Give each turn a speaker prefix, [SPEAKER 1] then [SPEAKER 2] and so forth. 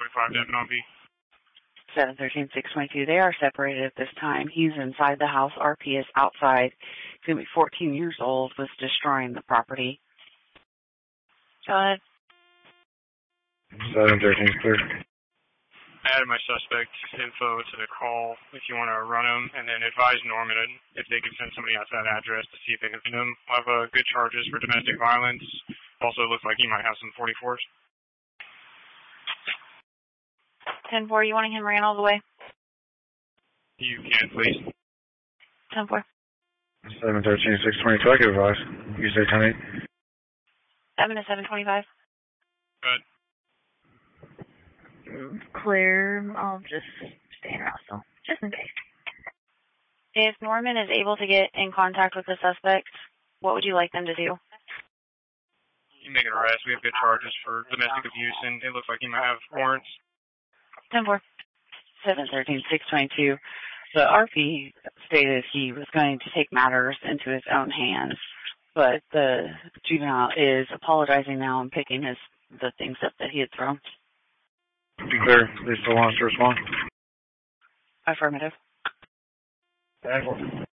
[SPEAKER 1] 5 Devon on B.
[SPEAKER 2] 713-622. They are separated at this time. He's inside the house. RP is outside. He's going to be 14 years old. Was destroying the property.
[SPEAKER 3] Go ahead.
[SPEAKER 4] 713 clear.
[SPEAKER 1] Add my suspect info to the call if you want to run him, and then advise Norman if they can send somebody out to that address to see if they can find him. We'll have good charges for domestic violence. Also, it looks like he might have some 44s.
[SPEAKER 3] 10-4, you wanting him ran all the way?
[SPEAKER 1] You can, please.
[SPEAKER 3] 10-4.
[SPEAKER 4] 713 622. I can advise. You say 10-8.
[SPEAKER 3] 7 to 725.
[SPEAKER 1] Good.
[SPEAKER 5] Clear. I'll just stay around still, just in case.
[SPEAKER 3] If Norman is able to get in contact with the suspect, what would you like them to do?
[SPEAKER 1] You make an arrest. We have good charges for domestic abuse, and it looks like he might have warrants.
[SPEAKER 3] 10-4.
[SPEAKER 2] 713-622. The RP stated he was going to take matters into his own hands, but the juvenile is apologizing now and picking the things up that he had thrown.
[SPEAKER 4] Clear. They still want us to respond?
[SPEAKER 2] Affirmative.
[SPEAKER 4] 10-4.